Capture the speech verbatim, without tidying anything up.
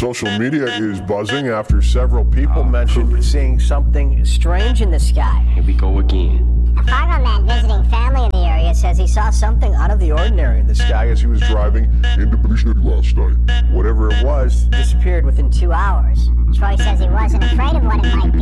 Social media is buzzing after several people Oh, mentioned seeing something Strange in the sky. Here we go again. A Fargo man visiting family in the area says he saw something out of the ordinary in the sky. sky as he was driving into Bristol last night. Whatever it was, Disappeared within two hours. Troy says he wasn't afraid of what it might be.